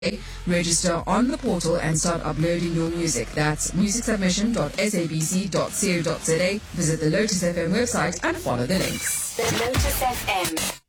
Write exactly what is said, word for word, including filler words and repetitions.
Register on the portal and start uploading your music. That's music submission dot sabc dot co dot za. Visit the Lotus F M website and follow the links. The Lotus F M